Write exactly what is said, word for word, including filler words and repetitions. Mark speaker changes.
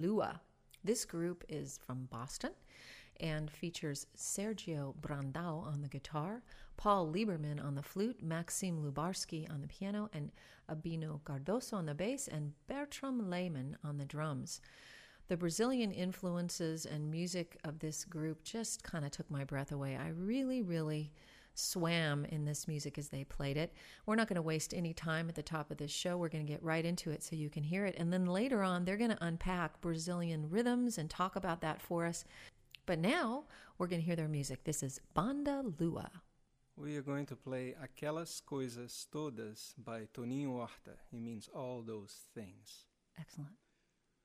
Speaker 1: Lua. This group is from Boston and features Sergio Brandao on the guitar, Paul Lieberman on the flute, Maxim Lubarsky on the piano, and Abino Cardoso on the bass, and Bertram Lehman on the drums. The Brazilian influences and music of this group just kind of took my breath away. I really, really swam in this music as they played it. We're not going to waste any time at the top of this show. We're going to get right into it so you can hear it. And then later on, they're going to unpack Brazilian rhythms and talk about that for us. But now, we're going to hear their music. This is Banda Lua.
Speaker 2: We are going to play Aquelas Coisas Todas by Toninho Horta. It means all those things.
Speaker 1: Excellent.